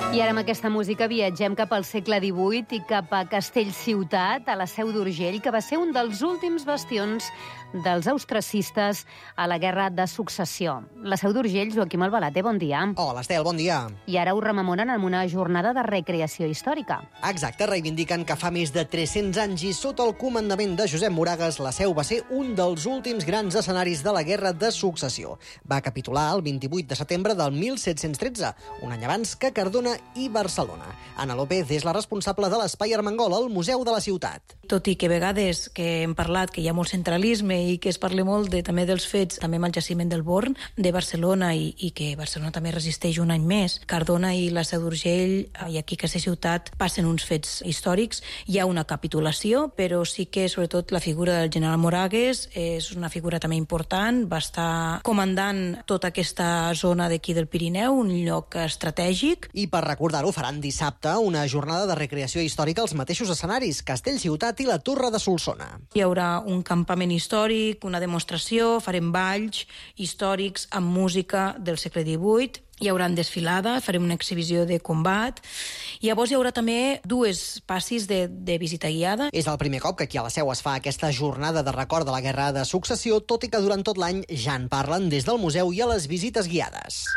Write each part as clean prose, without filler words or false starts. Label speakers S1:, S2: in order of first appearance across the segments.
S1: I ara amb aquesta música viatgem cap al segle XVIII i cap a Castellciutat, a la Seu d'Urgell, que va ser un dels últims bastions dels austriacistes a la Guerra de Successió. La Seu d'Urgell, Joaquim Albalaté, bon dia.
S2: Hola, Estel, bon dia.
S1: I ara ho rememoren amb una jornada de recreació històrica.
S2: Exacte, reivindiquen que fa més de 300 anys i sota el comandament de Josep Moragues, la Seu va ser un dels últims grans escenaris de la Guerra de Successió. Va capitular el 28 de setembre del 1713, un any abans que Cardona i Barcelona. Anna López és la responsable de l'Espai Armengol al Museu de la Ciutat.
S3: Tot i que a vegades que hem parlat que hi ha molt centralisme i que es parla molt també dels fets, també amb el jaciment del Born de Barcelona i que Barcelona també resisteix un any més. Cardona i la Seu d'Urgell i aquí a aquesta ciutat passen uns fets històrics. Hi ha una capitulació, però sí que sobretot la figura del general Moragues és una figura també important. Va estar comandant tota aquesta zona d'aquí del Pirineu, un lloc estratègic.
S2: I per recordar-ho faran dissabte una jornada de recreació històrica als mateixos escenaris, Castellciutat i la Torre de Solsona.
S3: Hi haurà un campament històric, una demostració, farem balls històrics amb música del segle XVIII, hi haurà desfilada, farem una exhibició de combat. Llavors hi haurà també dues passis de visita guiada.
S2: És el primer cop que aquí a la Seu es fa aquesta jornada de record de la Guerra de Successió, tot i que durant tot l'any ja en parlen des del museu i a les visites guiades.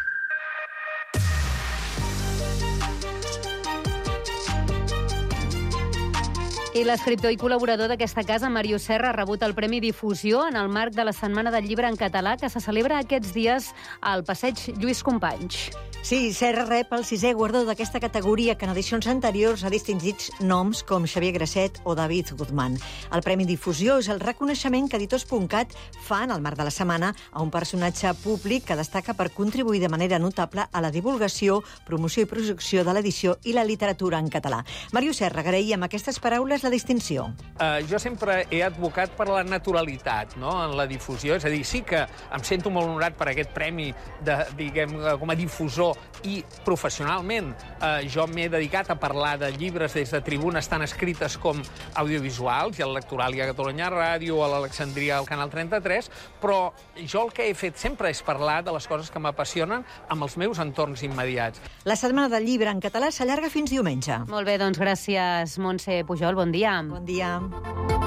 S1: I l'escriptor i col·laborador d'aquesta casa, Màrius Serra, ha rebut el Premi Difusió en el marc de la Setmana del Llibre en Català, que se celebra aquests dies al Passeig Lluís Companys.
S4: Sí, Serra rep el 6è guardó d'aquesta categoria, que en edicions anteriors ha distingit noms com Xavier Grasset o David Guzmán. El Premi Difusió és el reconeixement que Editors.cat fa en el marc de la setmana a un personatge públic que destaca per contribuir de manera notable a la divulgació, promoció i projecció de l'edició i la literatura en català. Màrius Serra agraïa amb aquestes paraules la distinció.
S5: Jo sempre he advocat per la naturalitat, no?, en la difusió. És a dir, sí que em sento molt honorat per aquest premi com a difusor i professionalment jo m'he dedicat a parlar de llibres des de tribunes tan escrites com audiovisuals, i al Lectoral i a Catalunya Ràdio, a l'Alexandria al Canal 33, però jo el que he fet sempre és parlar de les coses que m'apassionen amb els meus entorns immediats.
S4: La Setmana del Llibre en Català s'allarga fins diumenge.
S1: Molt bé, doncs gràcies, Montse Pujol, bon dia.
S4: Bon dia.